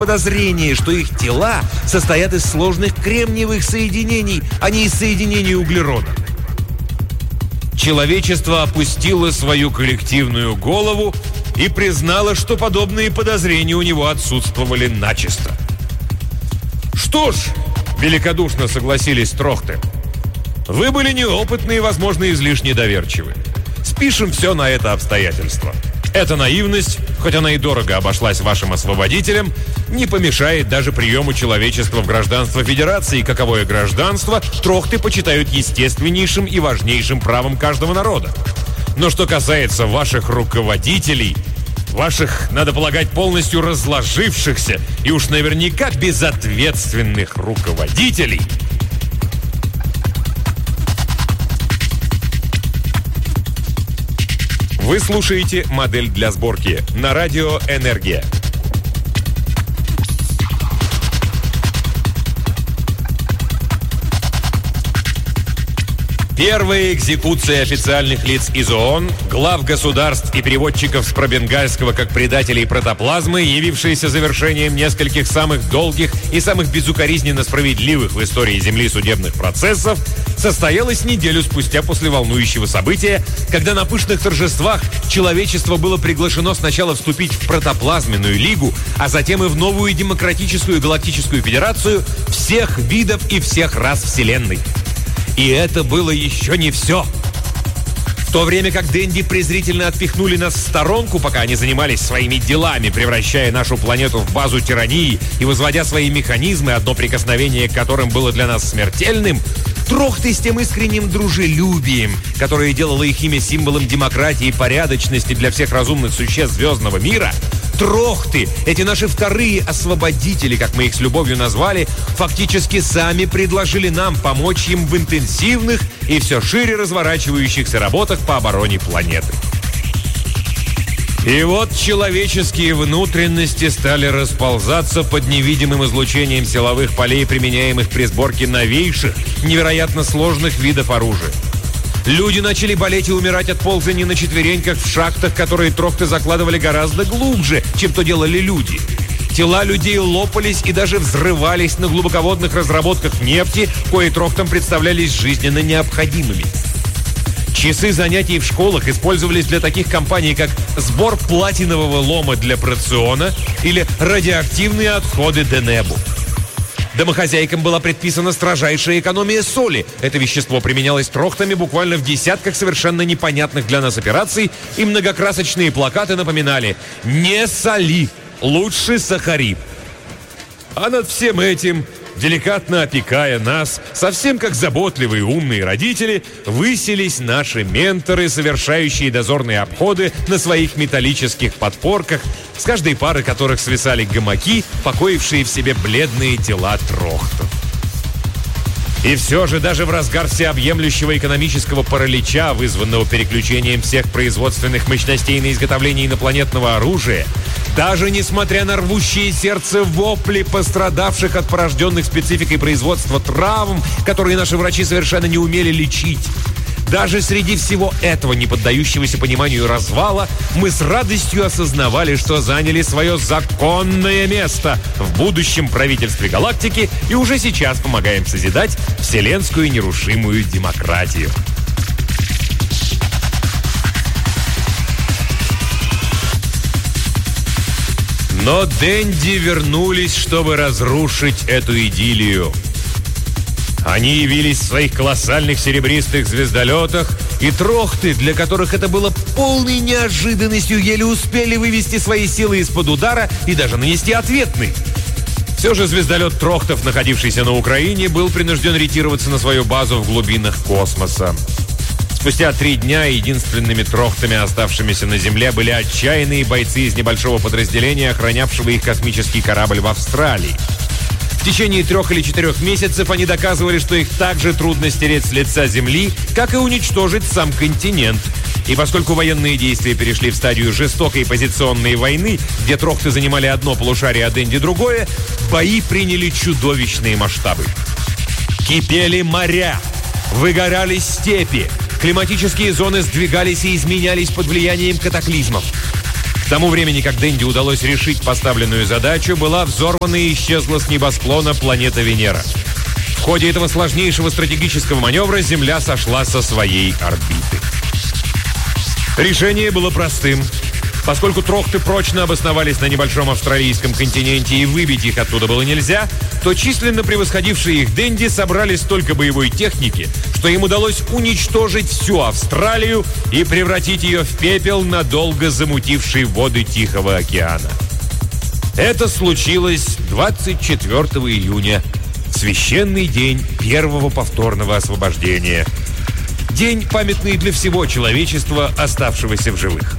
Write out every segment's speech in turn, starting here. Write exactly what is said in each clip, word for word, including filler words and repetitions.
подозрение, что их тела состоят из сложных кремниевых соединений, а не из соединений углерода. Человечество опустило свою коллективную голову и признало, что подобные подозрения у него отсутствовали начисто. «Что ж», — великодушно согласились Трохты, — «вы были неопытны и, возможно, излишне доверчивы. Спишем все на это обстоятельство. Эта наивность, хоть она и дорого обошлась вашим освободителям, не помешает даже приему человечества в гражданство Федерации, каковое гражданство Трохты почитают естественнейшим и важнейшим правом каждого народа. Но что касается ваших руководителей, ваших, надо полагать, полностью разложившихся и уж наверняка безответственных руководителей, вы слушаете «Модель для сборки» на радио «Энергия». Первая экзекуция официальных лиц из ООН, глав государств и переводчиков с пробенгальского как предателей протоплазмы, явившаяся завершением нескольких самых долгих и самых безукоризненно справедливых в истории Земли судебных процессов, состоялась неделю спустя после волнующего события, когда на пышных торжествах человечество было приглашено сначала вступить в протоплазменную лигу, а затем и в новую демократическую галактическую федерацию всех видов и всех рас Вселенной. И это было еще не все. В то время как Дэнди презрительно отпихнули нас в сторонку, пока они занимались своими делами, превращая нашу планету в базу тирании и возводя свои механизмы, одно прикосновение к которым было для нас смертельным, Трохты с тем искренним дружелюбием, которое делало их имя символом демократии и порядочности для всех разумных существ звездного мира, Трохты, эти наши вторые освободители, как мы их с любовью назвали, фактически сами предложили нам помочь им в интенсивных и все шире разворачивающихся работах по обороне планеты. И вот человеческие внутренности стали расползаться под невидимым излучением силовых полей, применяемых при сборке новейших, невероятно сложных видов оружия. Люди начали болеть и умирать от ползания на четвереньках в шахтах, которые Трохты закладывали гораздо глубже, чем то делали люди. Тела людей лопались и даже взрывались на глубоководных разработках нефти, кои Трохтам представлялись жизненно необходимыми. Часы занятий в школах использовались для таких кампаний, как сбор платинового лома для Проциона или радиоактивные отходы Денебу. Домохозяйкам была предписана строжайшая экономия соли. Это вещество применялось Трохтами буквально в десятках совершенно непонятных для нас операций, и многокрасочные плакаты напоминали «Не соли, лучше сахари». А над всем этим, деликатно опекая нас, совсем как заботливые умные родители, высились наши менторы, совершающие дозорные обходы на своих металлических подпорках, с каждой пары которых свисали гамаки, покоившие в себе бледные тела Трохтов. И все же даже в разгар всеобъемлющего экономического паралича, вызванного переключением всех производственных мощностей на изготовление инопланетного оружия, даже несмотря на рвущие сердце вопли пострадавших от порожденных спецификой производства травм, которые наши врачи совершенно не умели лечить, даже среди всего этого, не поддающегося пониманию развала, мы с радостью осознавали, что заняли свое законное место в будущем правительстве галактики и уже сейчас помогаем созидать вселенскую нерушимую демократию. Но Дэнди вернулись, чтобы разрушить эту идиллию. Они явились в своих колоссальных серебристых звездолетах, и Трохты, для которых это было полной неожиданностью, еле успели вывести свои силы из-под удара и даже нанести ответный. Все же звездолет Трохтов, находившийся на Украине, был принужден ретироваться на свою базу в глубинах космоса. Спустя три дня единственными Трохтами, оставшимися на Земле, были отчаянные бойцы из небольшого подразделения, охранявшего их космический корабль в Австралии. В течение трех или четырех месяцев они доказывали, что их так же трудно стереть с лица Земли, как и уничтожить сам континент. И поскольку военные действия перешли в стадию жестокой позиционной войны, где Трохты занимали одно полушарие, а Дэнди другое, бои приняли чудовищные масштабы. Кипели моря, выгорали степи, климатические зоны сдвигались и изменялись под влиянием катаклизмов. тому времени, как Дэнди удалось решить поставленную задачу, была взорвана и исчезла с небосклона планета Венера. В ходе этого сложнейшего стратегического маневра Земля сошла со своей орбиты. Решение было простым. Поскольку трохты прочно обосновались на небольшом австралийском континенте и выбить их оттуда было нельзя, то численно превосходившие их Дэнди собрали столько боевой техники, что им удалось уничтожить всю Австралию и превратить ее в пепел, надолго замутивший воды Тихого океана. Это случилось двадцать четвёртого июня, священный день первого повторного освобождения. День, памятный для всего человечества, оставшегося в живых.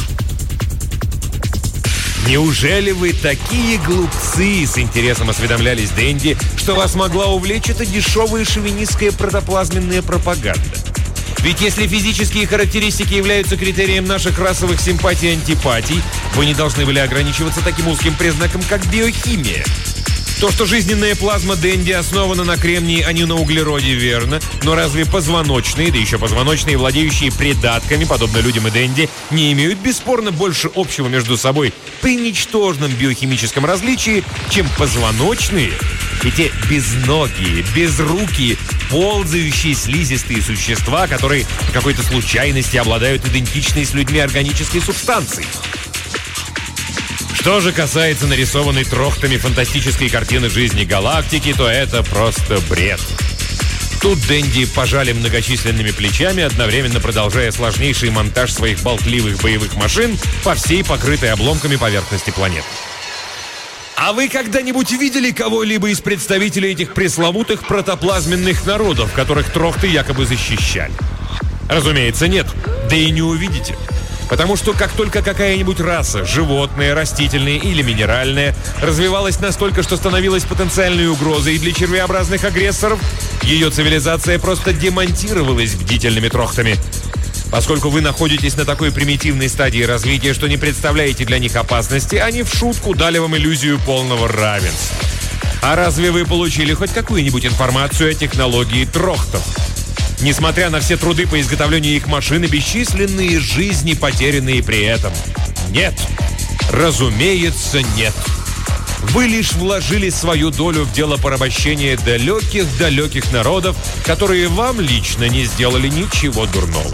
«Неужели вы такие глупцы?» — с интересом осведомлялись Дэнди, что вас могла увлечь эта дешевая шовинистская протоплазменная пропаганда. Ведь если физические характеристики являются критерием наших расовых симпатий и антипатий, вы не должны были ограничиваться таким узким признаком, как биохимия. То, что жизненная плазма Дэнди основана на кремнии, а не на углероде, верно. Но разве позвоночные, да еще позвоночные, владеющие придатками, подобно людям и Дэнди, не имеют бесспорно больше общего между собой при ничтожном биохимическом различии, чем позвоночные и те безногие, безрукие, ползающие слизистые существа, которые по какой-то случайности обладают идентичной с людьми органической субстанцией? Что же касается нарисованной трохтами фантастической картины жизни галактики, то это просто бред. Тут Дэнди пожали многочисленными плечами, одновременно продолжая сложнейший монтаж своих болтливых боевых машин по всей покрытой обломками поверхности планеты. А вы когда-нибудь видели кого-либо из представителей этих пресловутых протоплазменных народов, которых трохты якобы защищали? Разумеется, нет. Да и не увидите. Потому что как только какая-нибудь раса, животное, растительное или минеральное, развивалась настолько, что становилась потенциальной угрозой для червеобразных агрессоров, ее цивилизация просто демонтировалась бдительными трохтами. Поскольку вы находитесь на такой примитивной стадии развития, что не представляете для них опасности, они в шутку дали вам иллюзию полного равенства. А разве вы получили хоть какую-нибудь информацию о технологии трохтов? Несмотря на все труды по изготовлению их машин и бесчисленные жизни, потерянные при этом. Нет. Разумеется, нет. Вы лишь вложили свою долю в дело порабощения далеких-далеких народов, которые вам лично не сделали ничего дурного.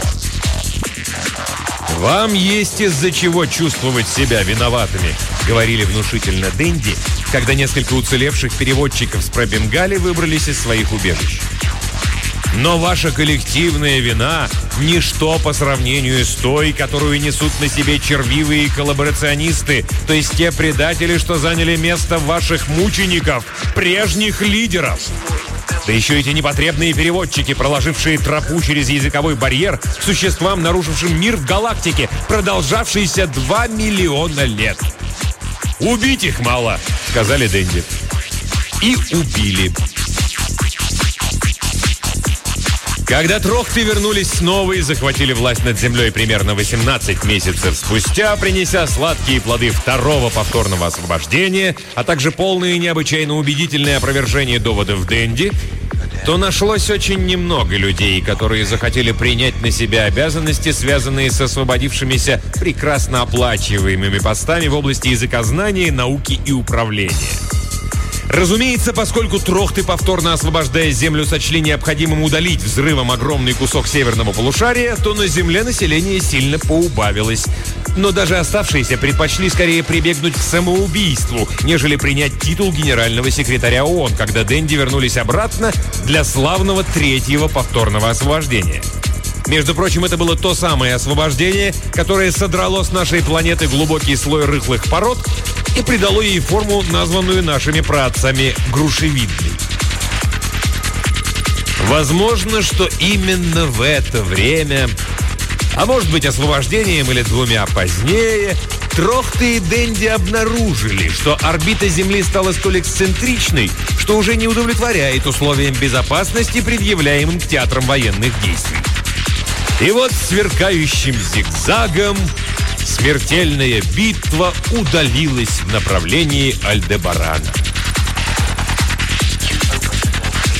«Вам есть из-за чего чувствовать себя виноватыми», — говорили внушительно Дэнди, когда несколько уцелевших переводчиков с Пробенгали выбрались из своих убежищ. Но ваша коллективная вина – ничто по сравнению с той, которую несут на себе червивые коллаборационисты, то есть те предатели, что заняли место ваших мучеников, прежних лидеров. Да еще эти непотребные переводчики, проложившие тропу через языковой барьер существам, нарушившим мир в галактике, продолжавшийся два миллиона лет. «Убить их мало», — сказали Дэнди. И убили. Когда трохты вернулись снова и захватили власть над землей примерно восемнадцать месяцев спустя, принеся сладкие плоды второго повторного освобождения, а также полное и необычайно убедительное опровержение доводов Дэнди, то нашлось очень немного людей, которые захотели принять на себя обязанности, связанные с освободившимися прекрасно оплачиваемыми постами в области языкознания, науки и управления. Разумеется, поскольку трохты, повторно освобождая Землю, сочли необходимым удалить взрывом огромный кусок северного полушария, то на Земле население сильно поубавилось. Но даже оставшиеся предпочли скорее прибегнуть к самоубийству, нежели принять титул генерального секретаря ООН, когда Дэнди вернулись обратно для славного третьего повторного освобождения. Между прочим, это было то самое освобождение, которое содрало с нашей планеты глубокий слой рыхлых пород и придало ей форму, названную нашими праотцами грушевидной. Возможно, что именно в это время, а может быть освобождением или двумя позднее, трохты и Дэнди обнаружили, что орбита Земли стала столь эксцентричной, что уже не удовлетворяет условиям безопасности, предъявляемым к театрам военных действий. И вот сверкающим зигзагом смертельная битва удалилась в направлении Альдебарана.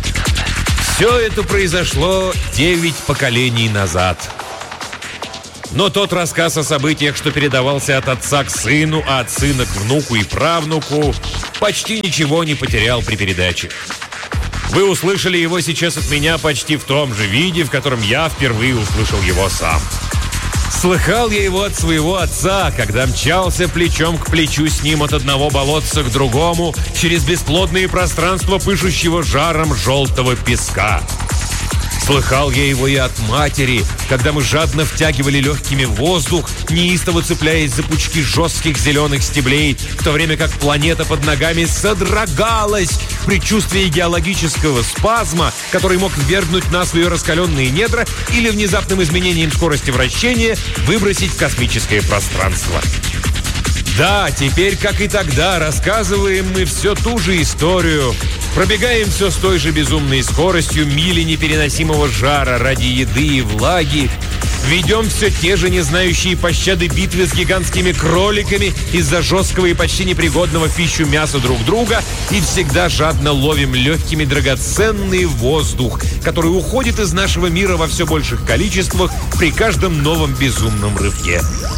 Все это произошло девять поколений назад. Но тот рассказ о событиях, что передавался от отца к сыну, а от сына к внуку и правнуку, почти ничего не потерял при передаче. Вы услышали его сейчас от меня почти в том же виде, в котором я впервые услышал его сам. Слыхал я его от своего отца, когда мчался плечом к плечу с ним от одного болотца к другому через бесплодные пространства, пышущего жаром желтого песка. Слыхал я его и от матери, когда мы жадно втягивали легкими воздух, неистово цепляясь за пучки жестких зеленых стеблей, в то время как планета под ногами содрогалась в предчувствии геологического спазма, который мог ввергнуть нас в ее раскаленные недра или внезапным изменением скорости вращения выбросить в космическое пространство. Да, теперь, как и тогда, рассказываем мы все ту же историю. Пробегаем все с той же безумной скоростью мили непереносимого жара ради еды и влаги. Ведем все те же не знающие пощады битвы с гигантскими кроликами из-за жесткого и почти непригодного в пищу мяса друг друга и всегда жадно ловим легкими драгоценный воздух, который уходит из нашего мира во все больших количествах при каждом новом безумном рывке.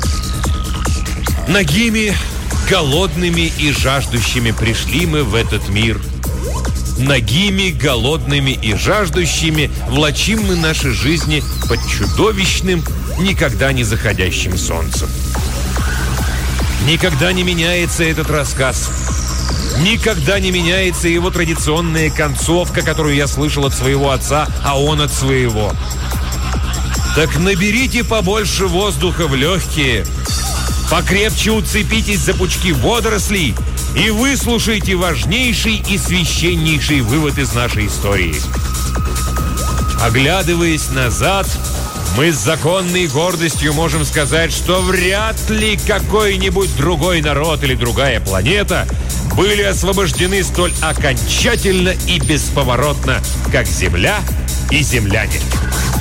Нагими, голодными и жаждущими пришли мы в этот мир. Нагими, голодными и жаждущими влачим мы наши жизни под чудовищным, никогда не заходящим солнцем. Никогда не меняется этот рассказ. Никогда не меняется его традиционная концовка, которую я слышал от своего отца, а он от своего. Так наберите побольше воздуха в легкие, покрепче уцепитесь за пучки водорослей и выслушайте важнейший и священнейший вывод из нашей истории. Оглядываясь назад, мы с законной гордостью можем сказать, что вряд ли какой-нибудь другой народ или другая планета были освобождены столь окончательно и бесповоротно, как Земля и земляне.